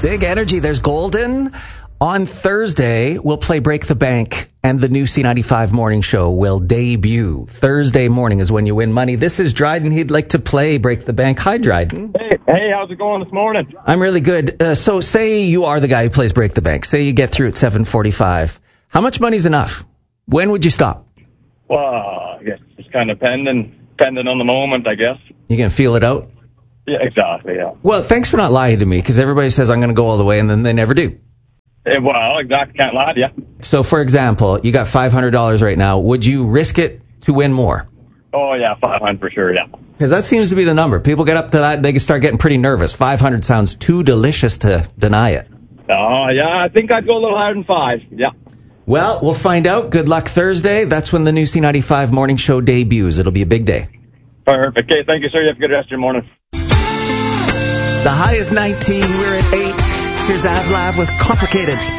Big energy. There's Golden. On Thursday, we'll play Break the Bank, and the new C95 morning show will debut. Thursday morning is when you win money. This is Dryden. He'd like to play Break the Bank. Hi, Dryden. Hey, how's it going this morning? I'm really good. So say you are the guy who plays Break the Bank. Say you get through at 7:45. How much money's enough? When would you stop? Well, I guess it's kind of depending on the moment, I guess. You going to feel it out? Yeah, exactly, yeah. Well, thanks for not lying to me, because everybody says I'm going to go all the way, and then they never do. Well, exactly, can't lie to you. So, for example, you got $500 right now. Would you risk it to win more? Oh, yeah, 500 for sure, yeah. Because that seems to be the number. People get up to that, they can start getting pretty nervous. 500 sounds too delicious to deny it. Oh, yeah, I think I'd go a little higher than 5, yeah. Well, we'll find out. Good luck Thursday. That's when the new C95 morning show debuts. It'll be a big day. Perfect. Okay, thank you, sir. You have a good rest of your morning. The high is 19. We're at 8. Here's Avlav with Complicated.